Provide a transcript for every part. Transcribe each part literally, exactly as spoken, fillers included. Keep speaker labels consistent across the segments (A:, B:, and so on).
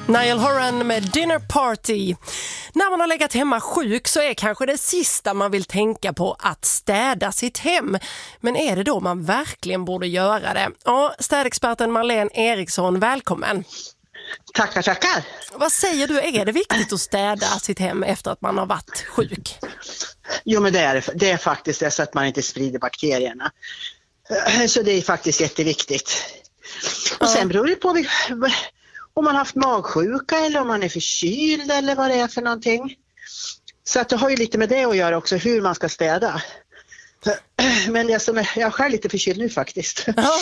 A: Niall Horan med Dinner Party. När man har legat hemma sjuk så är kanske det sista man vill tänka på att städa sitt hem. Men är det då man verkligen borde göra det? Ja, städexperten Marlene Eriksson, välkommen.
B: Tackar, tackar.
A: Vad säger du, är det viktigt att städa sitt hem efter att man har varit sjuk?
B: Jo, men det är, det är faktiskt det, så att man inte sprider bakterierna. Så det är faktiskt jätteviktigt. Och sen beror det på om man har haft magsjuka eller om man är förkyld eller vad det är för någonting. Så att det har ju lite med det att göra också, hur man ska städa. Men det som är, jag är själv lite förkyld nu faktiskt. Ja.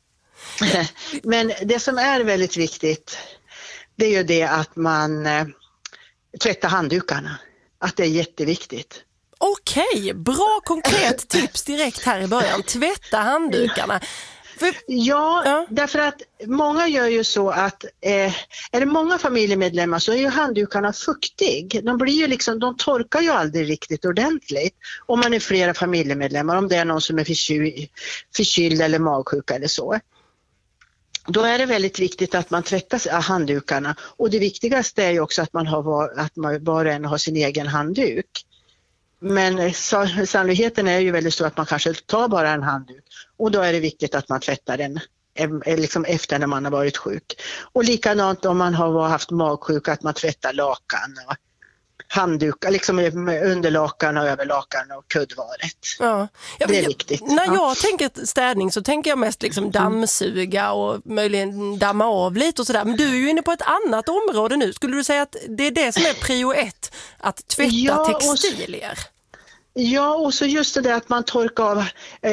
B: Men det som är väldigt viktigt, det är ju det att man eh, tvättar handdukarna. Att det är jätteviktigt. Okej,
A: bra konkret tips direkt här i början. Tvätta handdukarna.
B: För, ja, ja, därför att många gör ju så att eh, är det många familjemedlemmar så är ju handdukarna fuktig. De blir ju liksom, de torkar ju aldrig riktigt ordentligt om man är flera familjemedlemmar, om det är någon som är förkyld, förkyld eller magsjuka eller så. Då är det väldigt viktigt att man tvättar handdukarna, och det viktigaste är ju också att man har att man var och en har sin egen handduk. Men sannolikheten är ju väldigt stor att man kanske tar bara en handduk, och då är det viktigt att man tvättar den liksom efter när man har varit sjuk. Och likadant om man har haft magsjuka, att man tvättar lakan och handdukar, liksom under lakan och över lakan och kuddvaret. Ja. Ja, det är viktigt.
A: När jag ja. tänker städning så tänker jag mest liksom dammsuga och möjligen damma av lite och sådär. Men du är ju inne på ett annat område nu. Skulle du säga att det är det som är prio ett, att tvätta ja, textilier?
B: Och, ja, och så just det där att man torkar av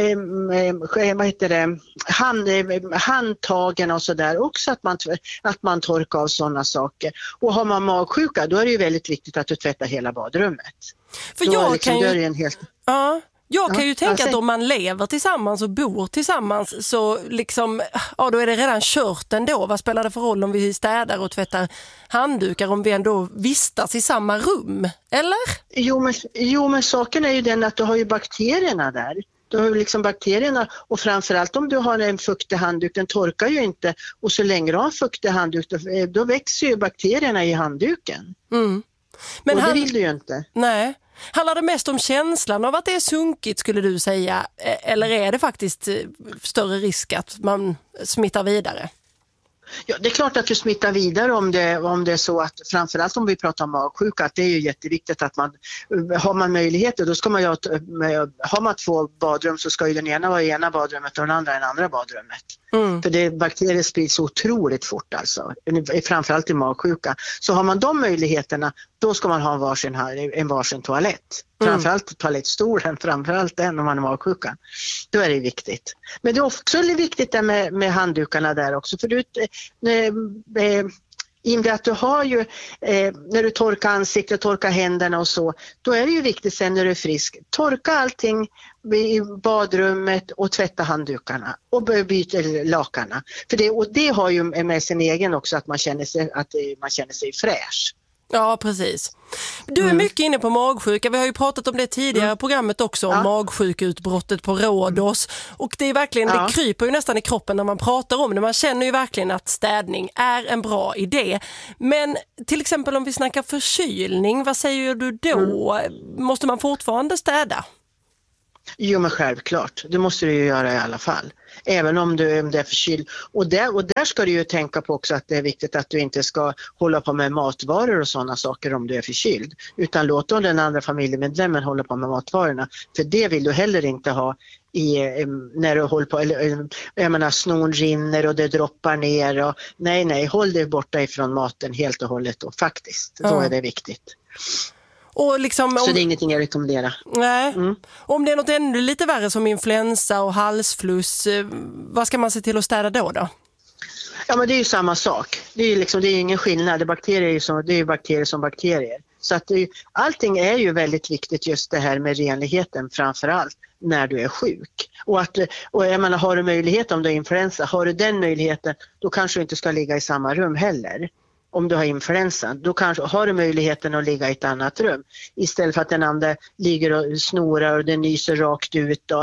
B: eh, vad heter det, hand, handtagen och sådär också, att man, att man torkar av sådana saker. Och har man magsjuka, då är det ju väldigt viktigt att du tvättar hela badrummet.
A: För
B: då
A: jag
B: liksom,
A: kan ju...
B: en helt...
A: Ja. Jag kan ju
B: ja,
A: tänka
B: alltså...
A: att om man lever tillsammans och bor tillsammans så liksom, ja, då är det redan kört ändå. Vad spelar det för roll om vi städar och tvättar handdukar om vi ändå vistas i samma rum, eller?
B: Jo men, jo, men saken är ju den att du har ju bakterierna där. Du har ju liksom bakterierna, och framförallt om du har en fuktig handduk, den torkar ju inte, och så länge du har en fuktig handduk då, då växer ju bakterierna i handduken. Mm. Men och det han... vill du ju inte.
A: Nej. Handlar det mest om känslan av att det är sunkigt, skulle du säga, eller är det faktiskt större risk att man smittar vidare?
B: Ja, det är klart att du smittar vidare om det, om det är så att, framförallt om vi pratar om magsjuka, att det är ju jätteviktigt att man, har man möjligheter, då ska man ju, har man två badrum så ska ju den ena vara i ena badrummet och den andra i den andra badrummet. Mm. För det, bakterier sprids så otroligt fort alltså, framförallt i magsjuka. Så har man de möjligheterna, då ska man ha en varsin, en varsin toalett. Mm. Framförallt toalettstolen, framförallt den om man är magsjuka. Då är det viktigt. Men det är också viktigt där med, med handdukarna där också. För du, eh, in att du har ju, eh, när du torkar ansiktet, torkar händerna och så, då är det ju viktigt sen när du är frisk. Torka allting i badrummet och tvätta handdukarna och byta lakarna. För det, och det har ju med sin egen också att man känner sig, att man känner sig fräsch.
A: Ja, precis. Du är mm. mycket inne på magsjuka. Vi har ju pratat om det tidigare mm. programmet också, om ja. magsjukutbrottet på Rhodos. Och det är verkligen, ja. det kryper ju nästan i kroppen när man pratar om det. Man känner ju verkligen att städning är en bra idé. Men till exempel om vi snackar förkylning, vad säger du då? Mm. Måste man fortfarande städa?
B: Jo, men självklart. Det måste du ju göra i alla fall. Även om du är förkyld. Och där, och där ska du ju tänka på också att det är viktigt att du inte ska hålla på med matvaror och sådana saker om du är förkyld. Utan låt då den andra familjemedlemmen hålla på med matvarorna. För det vill du heller inte ha i, när du håller på, eller, jag menar, snon rinner och det droppar ner. Och, nej, nej, håll dig borta ifrån maten helt och hållet då, faktiskt. Då är det viktigt.
A: Och liksom, om,
B: så det är ingenting jag rekommenderar.
A: Nej. Mm. Om det är något ännu lite värre som influensa och halsfluss, vad ska man se till att städa då då?
B: Ja, men det är ju samma sak. Det är ju liksom, det är ingen skillnad. Det är bakterier är som, det är bakterier som bakterier. Så att det, allting är ju väldigt viktigt, just det här med renligheten framförallt när du är sjuk. Och, att, och jag menar, har du möjlighet om du har influensa, har du den möjligheten, då kanske du inte ska ligga i samma rum heller. Om du har influensa, då kanske har du möjligheten att ligga i ett annat rum. Istället för att den andra ligger och snorar och den nyser rakt ut. Och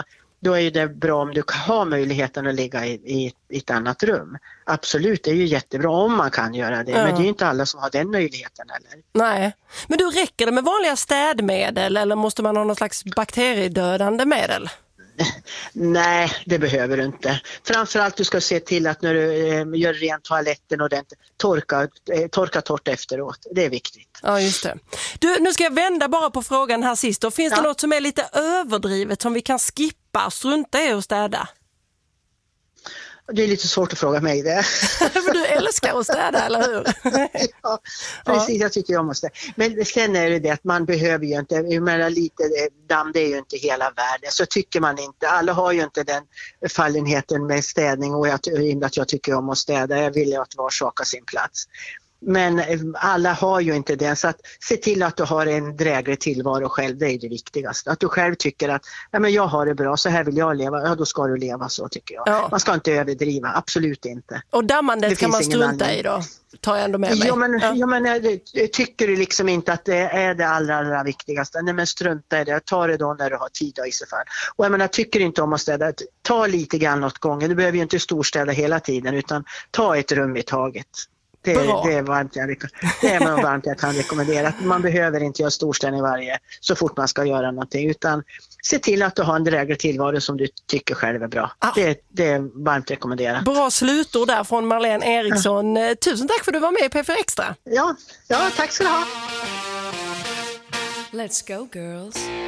B: då är det bra om du har möjligheten att ligga i, i, i ett annat rum. Absolut, det är ju jättebra om man kan göra det, ja. Men det är ju inte alla som har den möjligheten heller.
A: Nej, men du, räcker det med vanliga städmedel eller måste man ha någon slags bakteriedödande medel?
B: Nej, det behöver du inte. Framförallt du ska se till att när du eh, gör rent toaletten och den, torka, eh, torka torrt efteråt. Det är viktigt.
A: Ja, just det. Du, nu ska jag vända bara på frågan här sist. Då. Finns ja. det något som är lite överdrivet som vi kan skippa, strunta i att städa?
B: Det är lite svårt att fråga mig det.
A: För du älskar att städa, eller hur?
B: Ja, precis. Jag tycker jag måste. Men sen är det det att man behöver ju inte, jag menar, lite damm, det är ju inte hela världen. Så tycker man inte. Alla har ju inte den fallenheten med städning och jag, att jag tycker om att städa. Jag vill ju att var sak har sin plats. Men alla har ju inte det, så att se till att du har en dräglig tillvaro själv, det är det viktigaste. Att du själv tycker att ja, men jag har det bra, så här vill jag leva, ja då ska du leva så tycker jag. Ja. Man ska inte överdriva, absolut inte.
A: Och dammandet kan man strunta i då, tar jag ändå med mig.
B: Ja men, ja. Ja, men tycker du liksom inte att det är det allra, allra viktigaste, nej men strunta i det, ta det då när du har tid i så fall. Och jag menar, tycker inte om att städa, ta lite grann åt gången, du behöver ju inte storstäda hela tiden utan ta ett rum i taget. Det, det, är varmt jag, det är man varmt jag kan rekommendera. Man behöver inte göra storstädning varje så fort man ska göra någonting, utan se till att du har en dräglig tillvaro som du tycker själv är bra. Ah. Det, det är varmt rekommenderat.
A: Bra slutord där från Marlene Eriksson. Ja. Tusen tack för att du var med i P fyra Extra.
B: Ja, ja tack ska du ha.
C: Let's go girls.